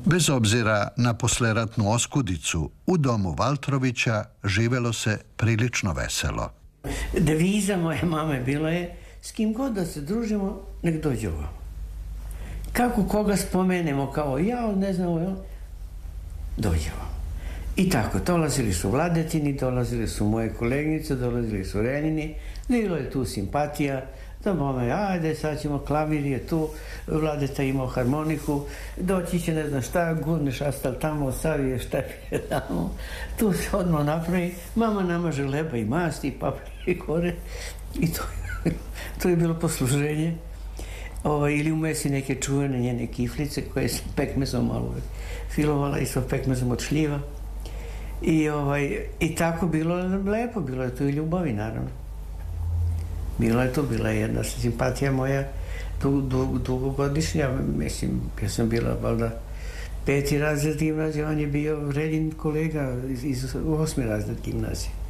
Bez obzira na posleratnu oskudicu, u domu Valtrovića živelo se prilično veselo. Deviza moje mame bila je, s kim god da se družimo, nek dođe ovamo. Kako koga spomenemo kao ja, ne znam, dođe ovamo. I tako, dolazili su Vladetini, dolazili su moje kolegnice, dolazili su Renini, bilo je tu simpatija, da mama, ajde, sad ćemo, klavir je tu, Vladeta imao harmoniku, doći će ne znam šta, gurneš astal tamo, ostavi je štepije tamo, tu se odmah napravi, mama namaže leba i masti, paprike i kore, i to je bilo posluženje. Ili umesi neke čuvene njene kiflice koje sam pekmezom malo filovala i sa pekmezom od šljiva. I tako bilo lepo, bilo je tu i ljubavi, naravno. Bila je jedna simpatija moja dugogodišnja, mislim, ja sam bila valjda 5. razred gimnazije, on je bio Redin kolega iz 8. razred gimnazije.